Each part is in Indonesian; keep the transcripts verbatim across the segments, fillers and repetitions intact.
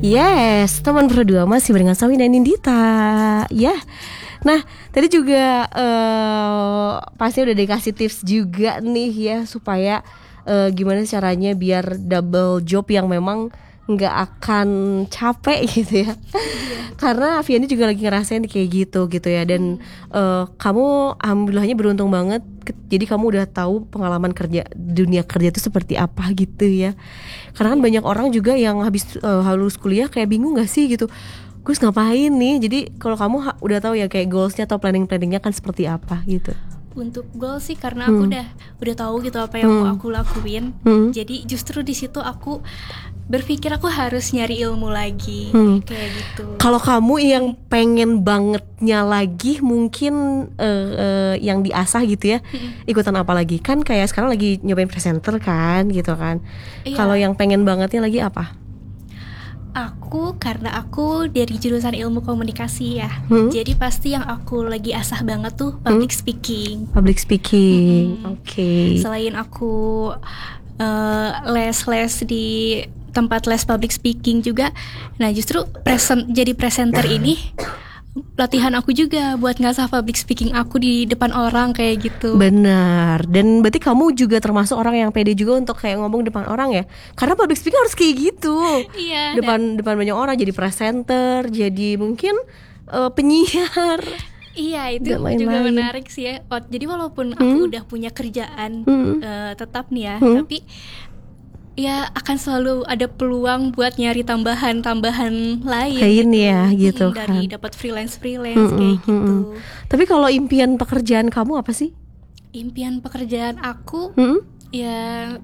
Yes, teman berdua masih barengan Sawi dan Nindita. Ya, nah tadi juga uh, pasti udah dikasih tips juga nih ya supaya uh, gimana caranya biar double job yang memang nggak akan capek gitu ya. Karena Aviani juga lagi ngerasain kayak gitu gitu ya. Dan uh, kamu alhamdulillahnya beruntung banget. Jadi kamu udah tahu pengalaman kerja dunia kerja itu seperti apa gitu ya. Karena kan banyak orang juga yang habis uh, lulus kuliah kayak bingung gak sih gitu, gue harus ngapain nih. Jadi kalau kamu ha- udah tahu ya kayak goalsnya atau planning-planningnya kan seperti apa gitu. Untuk goal sih karena aku hmm. udah udah tahu gitu apa yang hmm. mau aku lakuin. Hmm. Jadi justru di situ aku berpikir aku harus nyari ilmu lagi hmm. kayak gitu. Kalau kamu yang pengen bangetnya lagi mungkin uh, uh, yang diasah gitu ya, hmm. ikutan apa lagi? Kan kayak sekarang lagi nyobain presenter kan gitu kan. Iya. Kalau yang pengen bangetnya lagi apa? Aku karena aku dari jurusan ilmu komunikasi ya, hmm? jadi pasti yang aku lagi asah banget tuh public hmm? speaking. Public speaking, hmm. oke. Okay. Selain aku uh, les-les di tempat les public speaking juga, nah justru present jadi presenter ini latihan aku juga buat ngasah public speaking aku di depan orang kayak gitu. Benar. Dan berarti kamu juga termasuk orang yang pede juga untuk kayak ngomong depan orang ya. Karena public speaking harus kayak gitu. Iya. Depan dan... depan banyak orang, jadi presenter, jadi mungkin uh, penyiar. Iya, itu juga menarik sih ya. Oh, jadi walaupun hmm? aku udah punya kerjaan hmm? uh, tetap nih ya, hmm? tapi ya akan selalu ada peluang buat nyari tambahan-tambahan lain, lain gitu. Ya gitu hmm, kan. Dari dapat freelance-freelance hmm, kayak hmm, gitu. Hmm. Tapi kalau impian pekerjaan kamu apa sih? Impian pekerjaan aku hmm? ya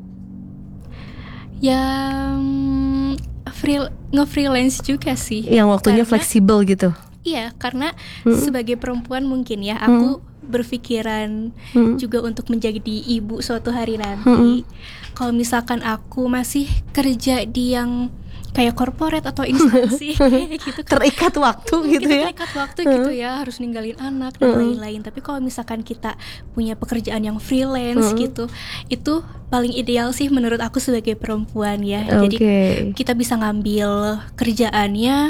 yang free nge-freelance juga sih. Yang waktunya karena, fleksibel gitu. Iya, karena hmm? sebagai perempuan mungkin ya aku hmm? berpikiran hmm. juga untuk menjadi ibu suatu hari nanti. Hmm. Kalau misalkan aku masih kerja di yang kayak corporate atau instansi gitu kan, terikat waktu gitu ya. Terikat waktu hmm. gitu ya, harus ninggalin anak dan hmm. lain-lain. Tapi kalau misalkan kita punya pekerjaan yang freelance hmm. gitu, itu paling ideal sih menurut aku sebagai perempuan ya. Okay. Jadi kita bisa ngambil kerjaannya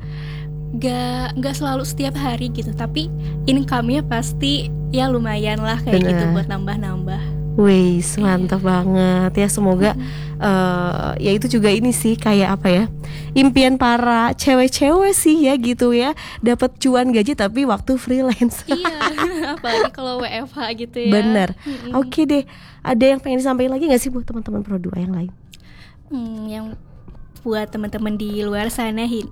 Gak, gak selalu setiap hari gitu, tapi income-nya pasti ya lumayan lah kayak Bener. Gitu buat nambah-nambah. Wih, mantap yeah. banget ya. Semoga mm-hmm. uh, ya itu juga ini sih kayak apa ya, impian para cewek-cewek sih ya gitu ya, dapat cuan gaji tapi waktu freelance. Iya, apalagi kalau W F H gitu ya. Bener. Mm-hmm. Oke deh, ada yang pengen disampaikan lagi nggak sih buat teman-teman Pro dua yang lain? Hmm, yang buat teman-teman di luar sana hin.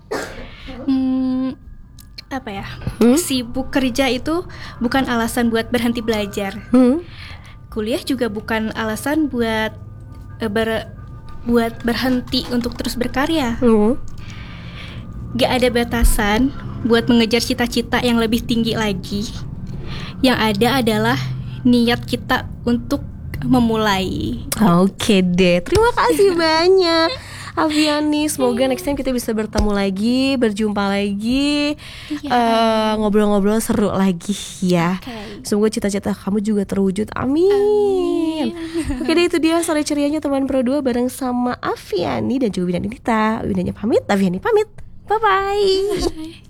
Hmm, apa ya? Hmm? Sibuk kerja itu bukan alasan buat berhenti belajar. Hmm? Kuliah juga bukan alasan buat uh, ber, buat berhenti untuk terus berkarya. Hmm? Gak ada batasan buat mengejar cita-cita yang lebih tinggi lagi. Yang ada adalah niat kita untuk memulai. Oke deh, terima kasih banyak Aviani, semoga next time kita bisa bertemu lagi, berjumpa lagi, yeah. uh, ngobrol-ngobrol seru lagi ya. Okay. Semoga cita-cita kamu juga terwujud, amin, amin. Oke deh, itu dia sore cerianya teman Pro dua bareng sama Aviani dan juga Winda Nindita. Windanya pamit, Aviani pamit, bye-bye.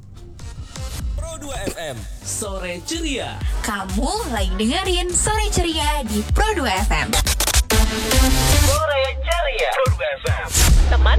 Pro dua F M, sore ceria. Kamu lagi dengerin sore ceria di Pro dua F M. Sore ceria Pro dua F M. Teman